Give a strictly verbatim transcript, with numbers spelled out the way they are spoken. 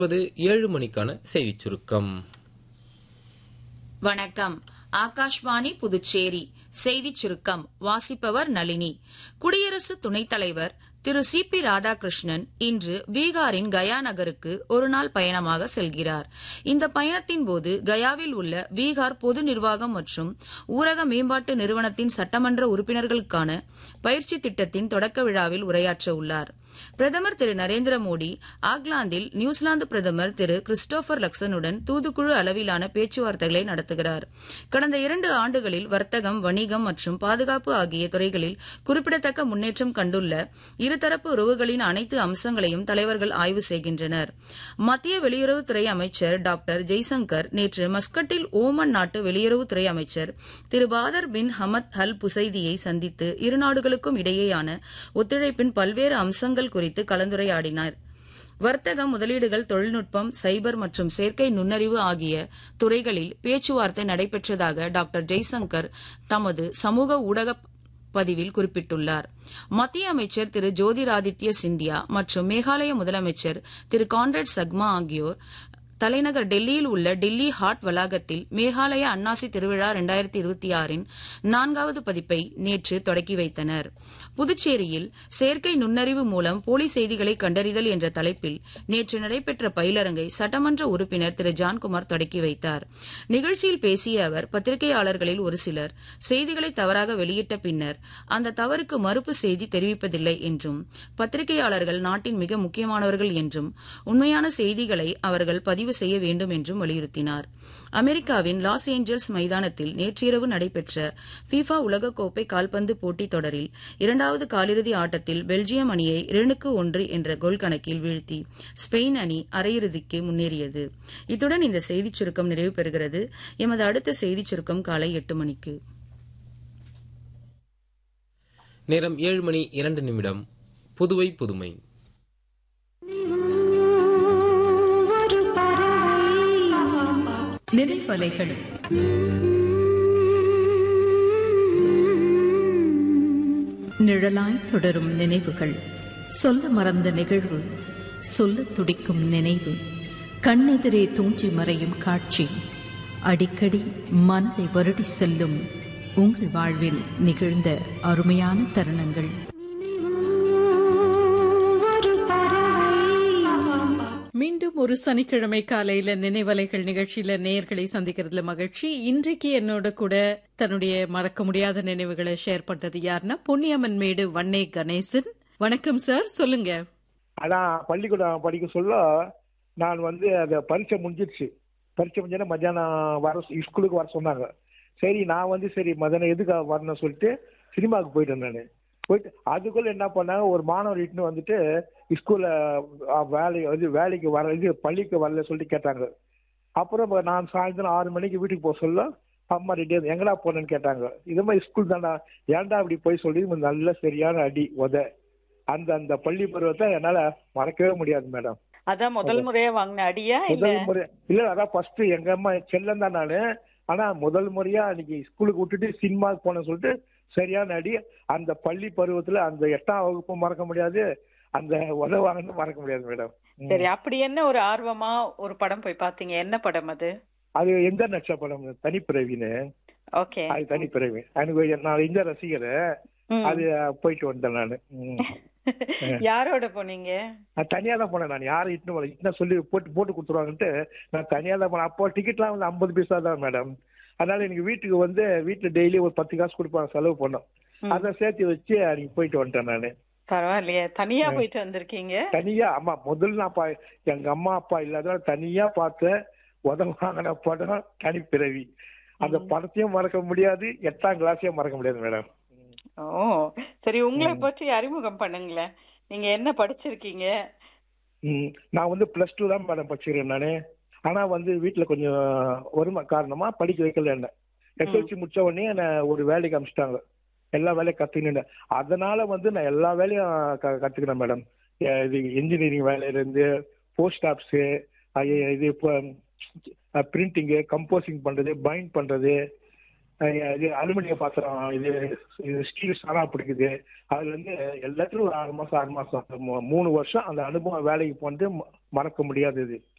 ஏழு மணிக்கான செய்திச் சுருக்கம். வணக்கம். ஆகாஷ்வாணி புதுச்சேரி செய்திச் சுருக்கம் வாசிப்பவர் நளினி. குடியரசு துணைத் தலைவர் திரு சி பி ராதாகிருஷ்ணன் இன்று பீகாரின் கயா நகருக்கு ஒருநாள் பயணமாக செல்கிறார். இந்த பயணத்தின் போது கயாவில் உள்ள பீகார் பொது நிர்வாகம் மற்றும் ஊரக மேம்பாட்டு நிறுவனத்தின் சட்டமன்ற உறுப்பினர்களுக்கான பயிற்சி திட்டத்தின் தொடக்க விழாவில் உரையாற்ற உள்ளார். பிரதமர் திரு நரேந்திர மோடி ஆக்லாந்தில் நியூசிலாந்து பிரதமர் திரு கிறிஸ்டோபர் லக்சனுடன் தூதுக்குழு அளவிலான பேச்சுவார்த்தைகளை நடத்துகிறார். கடந்த இரண்டு ஆண்டுகளில் வர்த்தகம், வணிகம் மற்றும் பாதுகாப்பு ஆகிய துறைகளில் குறிப்பிடத்தக்க முன்னேற்றம் கண்டுள்ள இருதரப்பு உறவுகளின் அனைத்து அம்சங்களையும் தலைவர்கள் ஆய்வு செய்கின்றனர். மத்திய வெளியுறவுத்துறை அமைச்சர் டாக்டர் ஜெய்சங்கர் நேற்று மஸ்கட்டில் ஓமன் நாட்டு வெளியுறவுத்துறை அமைச்சர் திரு பாதர் பின் ஹமத் அல் புசைதியை சந்தித்து இரு நாடுகளுக்கும் இடையேயான ஒத்துழைப்பின் பல்வேறு அம்சங்கள் குறித்து கலந்துரையாடினார். வர்த்தகம், முதலீடுகள், தொழில்நுட்பம், சைபர் மற்றும் செயற்கை நுண்ணறிவு ஆகிய துறைகளில் பேச்சுவார்த்தை நடைபெற்றதாக டாக்டர் ஜெய்சங்கர் தமது சமூக ஊடக பதிவில் குறிப்பிட்டுள்ளார். மத்திய அமைச்சர் திரு ஜோதிராதித்ய சிந்தியா மற்றும் மேகாலய முதலமைச்சர் திரு கான்ராட் சக்மா ஆகியோர் தலைநகர் டெல்லியில் உள்ள டெல்லி ஹாட் வளாகத்தில் மேகாலய அன்னாசி திருவிழா இரண்டாயிரத்தி இருபத்தி ஆறின் நான்காவது பதிப்பை நேற்று தொடக்கி வைத்தனர். புதுச்சேரியில் செயற்கை நுண்ணறிவு மூலம் போலி செய்திகளை கண்டறிதல் என்ற தலைப்பில் நேற்று நடைபெற்ற பயிலரங்கை சட்டமன்ற உறுப்பினர் திரு ஜான்குமார் தொடக்கி வைத்தார். நிகழ்ச்சியில் பேசிய அவர், பத்திரிகையாளர்களில் ஒரு சிலர் செய்திகளை தவறாக வெளியிட்ட பின்னர் அந்த தவறுக்கு மறுப்பு செய்தி தெரிவிப்பதில்லை என்றும், பத்திரிகையாளர்கள் நாட்டின் மிக முக்கியமானவர்கள் என்றும், உண்மையான செய்திகளை அவர்கள் பதிவு செய்ய வேண்டும் என்றும் வலியுறுத்தினார். அமெரிக்காவின் லாஸ் ஏஞ்சல்ஸ் மைதானத்தில் நேற்றிரவு நடைபெற்ற ஃபிஃபா உலகக்கோப்பை கால்பந்து போட்டித் தொடரில் இரண்டாவது காலிறுதி ஆட்டத்தில் பெல்ஜியம் அணியை இரண்டுக்கு ஒன்று என்ற கோல் கணக்கில் வீழ்த்தி ஸ்பெயின் அணி அரையிறுதிக்கு முன்னேறியது. இத்துடன் இந்த செய்திச் சுருக்கம் நிறைவு பெறுகிறது. எமது அடுத்த செய்திச் சுருக்கம் காலை எட்டு மணிக்கு. நேரம் ஏழு மணி இரண்டு நிமிடம். புதுவை புதுமை. நினைவலைகள். நிழலாய் தொடரும் நினைவுகள். சொல்ல மறந்த நிகழ்வு, சொல்ல துடிக்கும் நினைவு, கண்ணெதிரே தூஞ்சி மறையும் காட்சி, அடிக்கடி மனதை வருடி செல்லும் உங்கள் வாழ்வில் நிகழ்ந்த அருமையான தருணங்கள். மீண்டும் ஒரு சனிக்கிழமை காலையில நினைவலைகள் நிகழ்ச்சியில நேயர்களை சந்திக்கிறதுல மகிழ்ச்சி. இன்றைக்கு என்னோட கூட தன்னுடைய மறக்க முடியாத நினைவுகளை ஷேர் பண்றது யாருன்னா பொன்னியம்மன் மேடு வன்னே கணேசன். வணக்கம் சார், சொல்லுங்க. அதான் பள்ளிக்கூடம் படிக்க சொல்ல நான் வந்து அந்த பரீட்சை முடிஞ்சிருச்சு. பரீட்சை முடிஞ்சா மத்தியானம் வர ஸ்கூலுக்கு வர சொன்னாங்க. சரி, நான் வந்து சரி மதியானம் எதுக்காக வரணும்னு சொல்லிட்டு சினிமாவுக்கு போயிட்டேன். நான் போயிட்டு அதுக்குள்ள என்ன பண்ணாங்க, ஒரு மாணவர் இட்டுன்னு வந்துட்டு ஸ்கூல்ல வேலை வந்து வேலைக்கு வர இது பள்ளிக்கு வரல சொல்லிட்டு கேட்டாங்க. அப்புறம் நான் சாயந்தரம் ஆறு மணிக்கு வீட்டுக்கு போக சொல்ல அம்மா ரெடி எங்கடா போனேன்னு கேட்டாங்க. இது மாதிரி ஸ்கூல் தானே, ஏன்டா அப்படி போய் சொல்லி நல்ல சரியான அடி உத. அந்த அந்த பள்ளி பருவத்தை என்னால மறக்கவே முடியாது மேடம். அதான் முதல் முறையா வாங்கின அடியா? முதல் முறை இல்ல, அதான் ஃபர்ஸ்ட் எங்க அம்மா செல்லம் தான் நானு. ஆனா முதல் முறையா அன்னைக்கு ஸ்கூலுக்கு விட்டுட்டு சினிமாவுக்கு போனேன்னு சொல்லிட்டு சரியான அடி. அந்த பள்ளி பருவத்துல அந்த எட்டாம் வகுப்பு மறக்க முடியாது, அந்த உதவாங்கன்னு மறக்க முடியாது மேடம். சரி, அப்படி என்ன ஒரு ஆர்வமா ஒரு படம் போய் பாத்தீங்க? என்ன படம் அது? அது எந்த நட்ச படம், தனிப்பிறவின்னு. ஓகே, அது தனிப்பிறவி. எனக்கு நான் இந்த ரசிகர். அது போயிட்டு வந்தேன் நானு. யாரோட போனீங்க? தனியா தான் போனேன். நான் யாரும் இட்டு இட்டு சொல்லி போட்டு போட்டு கொடுத்துருவாங்கன்ட்டு நான் தனியா தான் போனேன். அப்போ டிக்கெட்லாம் வந்து ஐம்பது பைசா தான் மேடம். அதனால எனக்கு வீட்டுக்கு வந்து வீட்டுல டெய்லி ஒரு பத்து காசு கொடுப்பாங்க, செலவு பண்ணோம். அதை சேர்த்து வச்சு அன்னைக்கு போயிட்டு வந்துட்டேன் நானு. பரவாயில்லையே, தனியா போயிட்டு வந்திருக்கீங்க. தனியா, ஆமா. முதல்ல நான் எங்க அம்மா அப்பா இல்லாத தனியா பார்த்த உதவாங்கின படம் தனிப்பிறவி. அந்த படத்தையும் மறக்க முடியாது, எட்டாம் கிளாஸையும் மறக்க முடியாது மேடம். ஓ சரி, உங்களை பற்றி அறிமுகம் பண்ணுங்களேன். நீங்க என்ன படிச்சிருக்கீங்க? நான் வந்து பிளஸ் டூ தான் மேடம் படிச்சிருக்கேன் நானு. ஆனா வந்து வீட்டுல கொஞ்சம் வறுமை காரணமா படிக்க வைக்கல. என்ன எஸ்எல்சி முடிச்ச உடனே என்ன ஒரு வேலைக்கு அனுப்பிச்சிட்டாங்க. எல்லா வேலையும் கத்துக்கினேன். அதனால வந்து நான் எல்லா வேலையும் கத்துக்கினேன் மேடம். இது இன்ஜினியரிங் வேலையில இருந்து போஸ்ட் ஆஃபீஸு, இது இப்போ பிரிண்டிங்கு, கம்போசிங் பண்றது, பைண்ட் பண்றது, இது அலுமினிய பாத்திரம், இது இது ஸ்டீல் சாணா பிடிக்குது. அதுல இருந்து எல்லாத்துக்கும் ஒரு ஆறு மாசம் ஆறு மாசம் மூணு வருஷம் அந்த அனுபவம் வேலைக்கு போனது மறக்க முடியாதது.